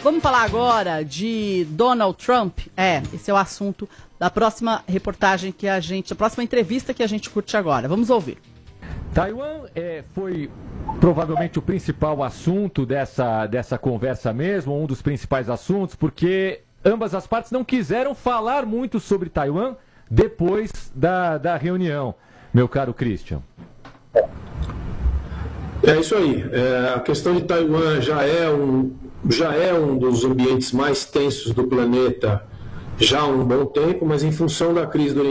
Vamos falar agora de Donald Trump. Esse é o assunto da próxima reportagem a próxima entrevista que a gente curte agora. Vamos ouvir. Taiwan foi provavelmente o principal assunto dessa conversa mesmo, um dos principais assuntos, porque ambas as partes não quiseram falar muito sobre Taiwan depois da reunião, meu caro Christian. É isso aí. A questão de Taiwan já é um dos ambientes mais tensos do planeta já há um bom tempo, mas em função da crise do